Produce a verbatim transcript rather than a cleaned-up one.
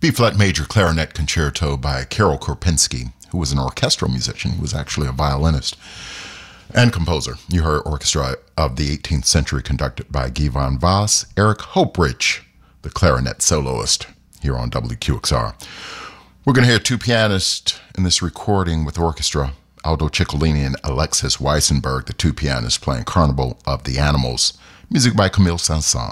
B-flat major clarinet concerto by Karol Korpinski, who was an orchestral musician. He was actually a violinist and composer. You heard Orchestra of the eighteenth Century conducted by Guy van Vass, Eric Hoprich, the clarinet soloist, here on W Q X R. We're going to hear two pianists in this recording with orchestra, Aldo Ciccolini and Alexis Weissenberg, the two pianists playing Carnival of the Animals, music by Camille Saint-Saëns.